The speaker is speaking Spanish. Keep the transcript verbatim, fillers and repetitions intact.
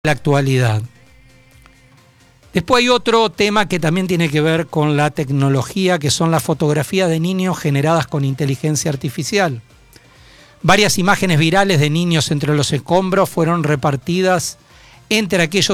la actualidad. Después hay otro tema que también tiene que ver con la tecnología, que son las fotografías de niños generadas con inteligencia artificial. Varias imágenes virales de niños entre los escombros fueron repartidas entre aquellos